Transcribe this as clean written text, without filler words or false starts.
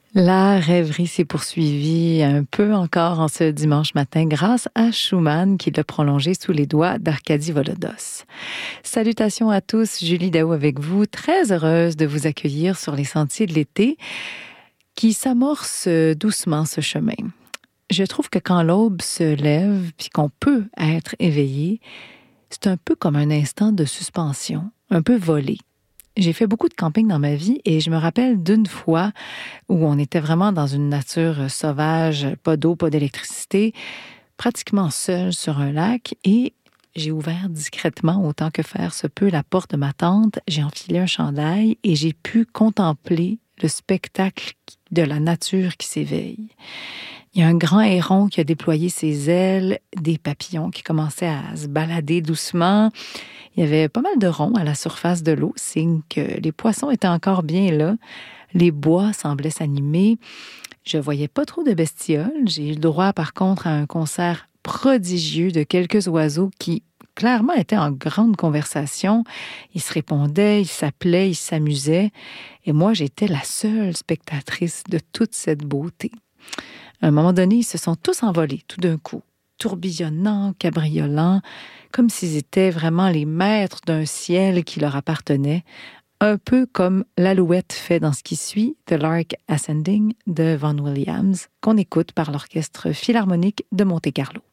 La rêverie s'est poursuivie un peu encore en ce dimanche matin grâce à Schumann qui l'a prolongé sous les doigts d'Arkady Volodos. Salutations à tous, Julie Daou avec vous, très heureuse de vous accueillir sur les sentiers de l'été qui s'amorce doucement ce chemin. Je trouve que quand l'aube se lève puis qu'on peut être éveillé, c'est un peu comme un instant de suspension, un peu volé. J'ai fait beaucoup de camping dans ma vie et je me rappelle d'une fois où on était vraiment dans une nature sauvage, pas d'eau, pas d'électricité, pratiquement seul sur un lac et j'ai ouvert discrètement, autant que faire se peut, la porte de ma tente, j'ai enfilé un chandail et j'ai pu contempler le spectacle de la nature qui s'éveille. Il y a un grand héron qui a déployé ses ailes, des papillons qui commençaient à se balader doucement. Il y avait pas mal de ronds à la surface de l'eau, signe que les poissons étaient encore bien là. Les bois semblaient s'animer. Je voyais pas trop de bestioles. J'ai eu le droit, par contre, à un concert prodigieux de quelques oiseaux qui, clairement, étaient en grande conversation. Ils se répondaient, ils s'appelaient, ils s'amusaient. Et moi, j'étais la seule spectatrice de toute cette beauté. À un moment donné, ils se sont tous envolés, tout d'un coup, tourbillonnant, cabriolant, comme s'ils étaient vraiment les maîtres d'un ciel qui leur appartenait, un peu comme l'Alouette fait dans ce qui suit, The Lark Ascending de Vaughan Williams, qu'on écoute par l'Orchestre Philharmonique de Monte-Carlo.